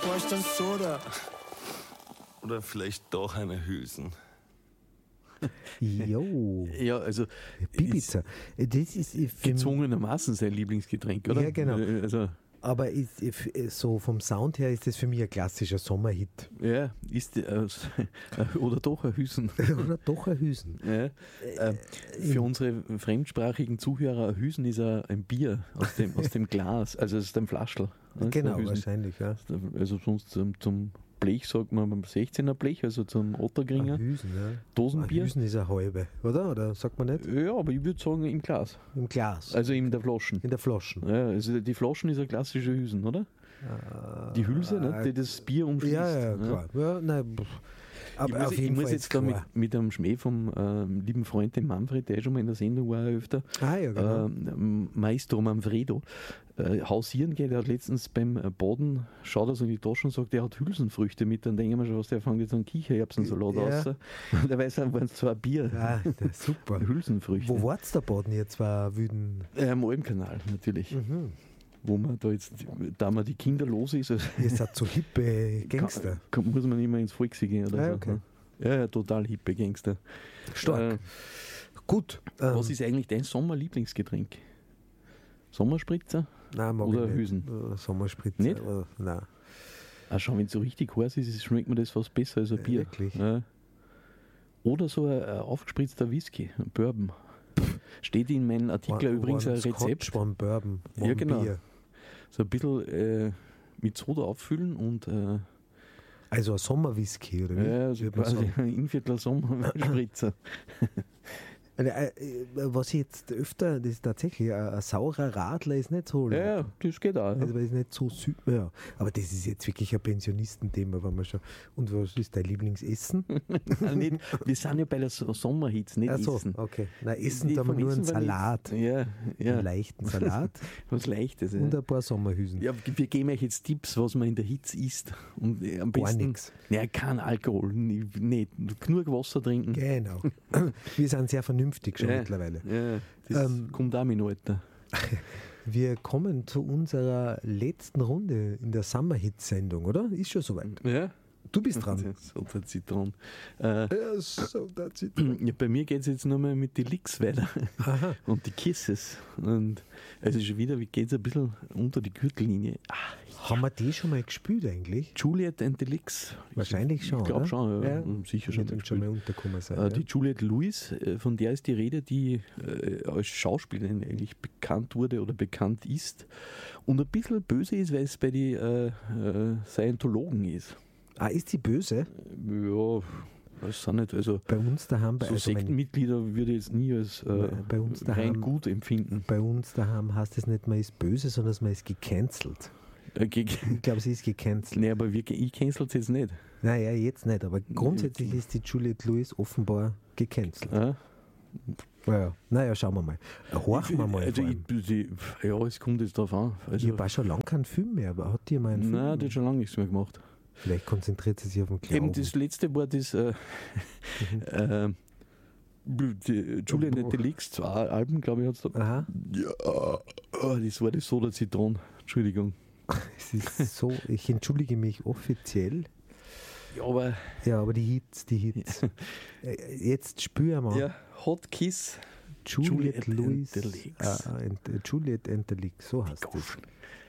brauche ich dann Soda. Oder vielleicht doch eine Hülsen. Jo. Ja, also Bibiza. Das ist gezwungenermaßen sein Lieblingsgetränk, oder? Ja, genau. Also, aber so vom Sound her ist das für mich ein klassischer Sommerhit. ja, ist oder doch ein Hüsen. Oder doch ein Hüsen. Ja. Für unsere fremdsprachigen Zuhörer, ein Hüsen ist ein Bier aus dem Glas, also aus dem Flaschel. Genau, wahrscheinlich, ja. Also sonst zum Blech sagt man beim 16er Blech, also zum Ottergringer. Hüsen, ja. Dosenbier. Ein Hüsen ist eine halbe, oder? Oder sagt man nicht? Ja, aber ich würde sagen im Glas. Im Glas. Also in der Flaschen. In der Flaschen. Ja, also die Flaschen ist ein klassischer Hüsen, oder? Die Hülse, nicht, die das Bier umschließt. Ja, klar. Ja, nein, aber ich muss jetzt da mit einem Schmäh vom lieben Freund, dem Manfred, der schon mal in der Sendung war öfter, ja, genau. Maestro Manfredo, hausieren geht. Er hat letztens beim Baden, schaut er so in die Tasche und sagt, er hat Hülsenfrüchte mit. Dann denken wir schon, was der fängt jetzt an Kichererbsensalat raus. Und dabei waren es zwar Bier. Ja, super. Hülsenfrüchte. Wo wart's da Baden jetzt? War Wüden? Am Almkanal natürlich. Mhm. Wo man da jetzt, da man die Kinder los ist, also Ihr seid so hippe Gangster. muss man immer ins Volksy gehen oder so. Okay. Ja, total hippe Gangster. Stark. Gut. Was ist eigentlich dein Sommerlieblingsgetränk? Sommerspritzer? Nein, mag oder ich nicht. Hülsen? Sommerspritzer. Nicht? Nein. Ah, schau, wenn es so richtig heiß ist, schmeckt mir das fast besser als ein Bier. Wirklich? Ja. Oder so ein aufgespritzter Whisky, ein Bourbon. Steht in meinem Artikel übrigens ein Rezept. Scotch, One Bourbon, One Ja, genau. Bier. So ein bisschen mit Soda auffüllen und Also ein Sommerwhisky, oder wie? ja, also Würde man quasi sagen. ein Inviertler Sommerspritzer. Was ich jetzt öfter, das ist tatsächlich, ein saurer Radler ist nicht so. Ja, das geht auch. Ja. Also, weil es nicht so süß. Ja. Aber das ist jetzt wirklich ein Pensionistenthema, wenn man schon. Und was ist dein Lieblingsessen? Nicht, wir sind ja bei der Sommerhitze, nicht Ach so, Essen. okay. Nein, Essen, Nicht da haben wir vom nur einen Essen, weil Salat. Ja. Einen leichten Salat Was Leichtes. und ein paar Sommerhüsen. Ja, wir geben euch jetzt Tipps, was man in der Hitze isst. Und am Gar besten. nix. Ja, kein Alkohol, nicht. Genug Wasser trinken. Genau. Wir sind sehr vernünftig schon mittlerweile. Ja, das kommt auch mit dem Alter. Wir kommen zu unserer letzten Runde in der Summer-Hit-Sendung, oder? Ist schon soweit. Ja. Du bist dran. So der Zitron. So, that's it. Ja, bei mir geht es jetzt nochmal mit den Licks weiter. Aha. Und die Kisses. Und also schon wieder, wie geht es ein bisschen unter die Gürtellinie? Haben wir die schon mal gespielt eigentlich? Juliet and the Licks. Wahrscheinlich schon. Ich glaube oder? schon, ja. Sicher schon. Wird uns schon mal untergekommen sein. Die Juliette Lewis, von der ist die Rede, die als Schauspielerin eigentlich bekannt wurde oder bekannt ist und ein bisschen böse ist, weil es bei den Scientologen ist. Ah, ist die böse? Ja, weiß auch nicht. Also Bei uns daheim, so Sektenmitglieder würde ich jetzt nie als bei uns daheim, rein gut empfinden. bei uns daheim heißt es nicht, man ist böse, sondern man ist gecancelt. Ich glaube, sie ist gecancelt. Nee, aber ich cancel es jetzt nicht. Naja, jetzt nicht, aber grundsätzlich ist die Juliette Lewis offenbar gecancelt. Ja? Naja, schauen wir mal. Horchen wir mal. Also vor allem. ja, es kommt jetzt darauf an. Also, Ich habe auch schon lange keinen Film mehr, aber hat die mal einen Film? nein, die hat schon lange nichts mehr gemacht. Vielleicht konzentriert sie sich auf den Glauben. Eben das letzte war das Julian and the Leaks, 2 Alben, glaube ich, hat es da. Aha. Ja, das war das Soda Zitron. Entschuldigung. Es ist so, ich entschuldige mich offiziell. Ja, aber die Hits. Jetzt spüren wir. ja, Hot Kiss. Juliette Lewis. and the Leaks. Juliette and the Leaks, so heißt das.